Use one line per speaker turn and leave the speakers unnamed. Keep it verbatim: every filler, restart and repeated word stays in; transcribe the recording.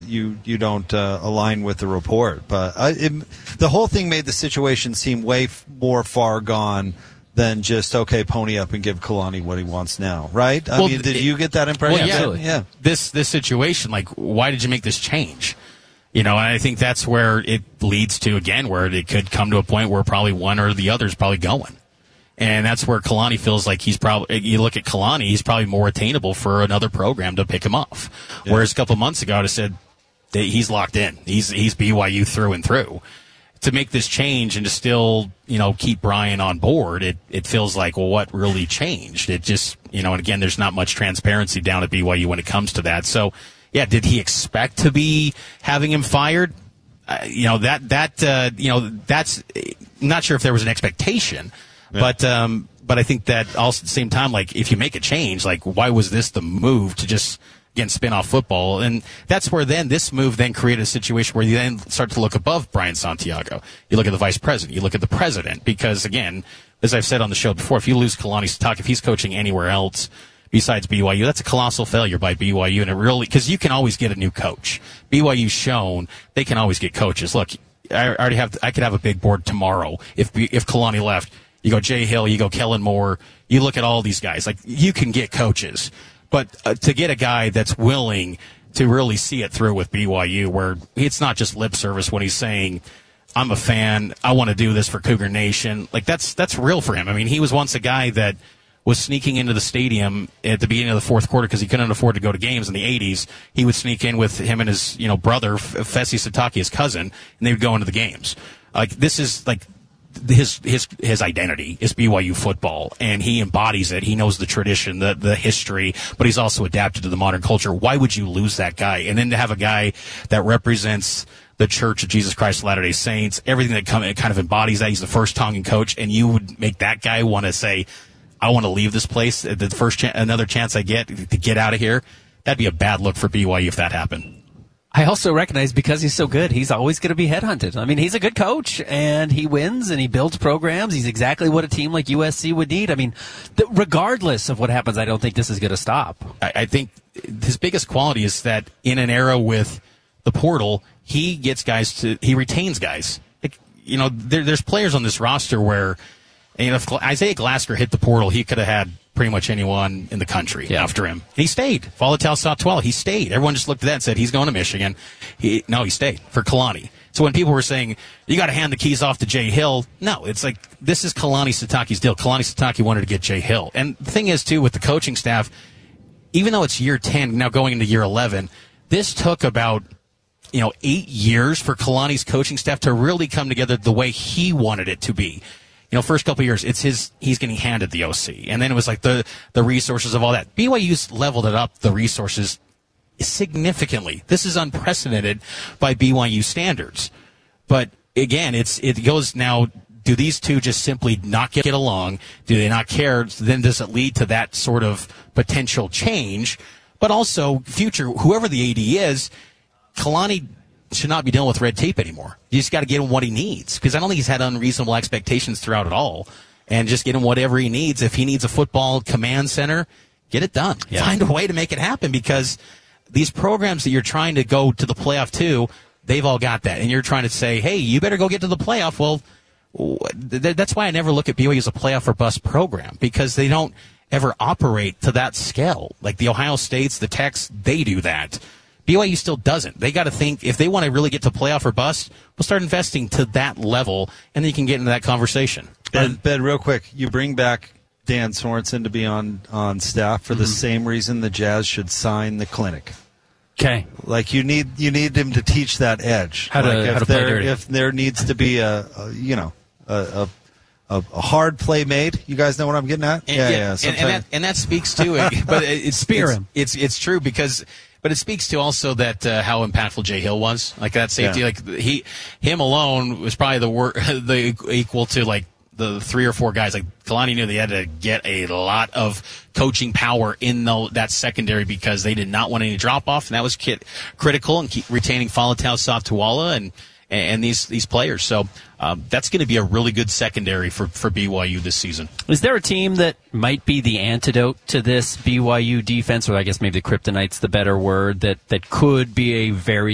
you you don't uh, align with the report. But I, it, the whole thing made the situation seem way f- more far gone than just, okay, pony up and give Kalani what he wants now, right? I
well,
mean, did
it,
you get that impression?
Well, yeah,
yeah.
This this situation, like, why did you make this change? You know, and I think that's where it leads to, again, where it could come to a point where probably one or the other is probably going. And that's where Kalani feels like he's probably, you look at Kalani, he's probably more attainable for another program to pick him off. Yeah. Whereas a couple months ago, I would have said that he's locked in. He's, he's B Y U through and through. To make this change and to still, you know, keep Brian on board, it, it feels like, well, what really changed? It just, you know, and again, there's not much transparency down at B Y U when it comes to that. So, yeah, did he expect to be having him fired? Uh, you know, that, that, uh, you know, that's, I'm not sure if there was an expectation, yeah. but, um, but I think that also at the same time, like, if you make a change, like, why was this the move to just, again, spin off football? And that's where then this move then created a situation where you then start to look above Brian Santiago. You look at the vice president. You look at the president. Because, again, as I've said on the show before, if you lose Kalani Sitake, if he's coaching anywhere else besides B Y U, that's a colossal failure by B Y U. And it really, because you can always get a new coach. B Y U's shown they can always get coaches. Look, I already have, I could have a big board tomorrow if, if Kalani left. You go Jay Hill, you go Kellen Moore, you look at all these guys. Like, you can get coaches. But uh, to get a guy that's willing to really see it through with B Y U, where it's not just lip service when he's saying, I'm a fan, I want to do this for Cougar Nation, like, that's that's real for him. I mean, he was once a guy that was sneaking into the stadium at the beginning of the fourth quarter because he couldn't afford to go to games in the eighties. He would sneak in with him and his, you know, brother, Fesi Sitake, his cousin, and they would go into the games. Like, this is, like, his his his identity is B Y U football, and he embodies it. He knows the tradition, the the history, but he's also adapted to the modern culture. Why would you lose that guy? And then to have a guy that represents the Church of Jesus Christ of Latter-day Saints, everything that come, it kind of embodies that. He's the first Tongan coach, and you would make that guy want to say, I want to leave this place at the first ch- another chance I get to get out of here. That'd be a bad look for B Y U if that happened.
I also recognize because he's so good, he's always going to be headhunted. I mean, he's a good coach, and he wins, and he builds programs. He's exactly what a team like U S C would need. I mean, th- regardless of what happens, I don't think this is going to stop.
I, I think his biggest quality is that in an era with the portal, he gets guys to, he retains guys. Like, you know, there, there's players on this roster where, you know, if Isaiah Glasgow hit the portal, he could have had pretty much anyone in the country yeah. after him. And he stayed. Faletau Satuala, he stayed. Everyone just looked at that and said, he's going to Michigan. He, no, he stayed for Kalani. So when people were saying, you got to hand the keys off to Jay Hill, no, it's like, this is Kalani Sitake's deal. Kalani Sitake wanted to get Jay Hill. And the thing is, too, with the coaching staff, even though it's year ten, now going into year eleven, this took about, you know, eight years for Kalani's coaching staff to really come together the way he wanted it to be. You know, first couple of years, it's his, he's getting handed the O C. And then it was like the, the resources of all that. B Y U's leveled it up, the resources, significantly. This is unprecedented by B Y U standards. But again, it's, it goes now, do these two just simply not get along? Do they not care? Then does it lead to that sort of potential change? But also, future, whoever the A D is, Kalani should not be dealing with red tape anymore. You just got to get him what he needs, because I don't think he's had unreasonable expectations throughout it all, and just get him whatever he needs. If he needs a football command center, get it done. Yeah. Find a way to make it happen, because these programs that you're trying to go to the playoff to, they've all got that, and you're trying to say, hey, you better go get to the playoff. Well, that's why I never look at B Y U as a playoff or bust program, because they don't ever operate to that scale. Like the Ohio States, the Techs, they do that. B Y U still doesn't. They got to think, if they want to really get to playoff or bust, we'll start investing to that level, and then you can get into that conversation.
Ben, Ben, real quick, you bring back Dan Sorensen to be on, on staff for mm-hmm. the same reason the Jazz should sign the clinic.
Okay.
Like, you need you need him to teach that edge.
How to,
like if
how to play
there,
dirty.
If there needs to be a, a you know, a, a, a hard play made. You guys know what I'm getting at?
And,
yeah,
yeah.
yeah.
And, and, that, and that speaks to it. But it's,
Spear
it's,
him.
It's, it's true, because... But it speaks to also that uh, how impactful Jay Hill was, like that safety. Yeah. Like he, him alone was probably the wor- the equal to like the three or four guys. Like Kalani knew they had to get a lot of coaching power in the, that secondary, because they did not want any drop off, and that was kit- critical in keep retaining Faletau Satuala and and these these players. So um, that's going to be a really good secondary for, for B Y U this season.
Is there a team that might be the antidote to this B Y U defense, or I guess maybe the kryptonite's the better word, that, that could be a very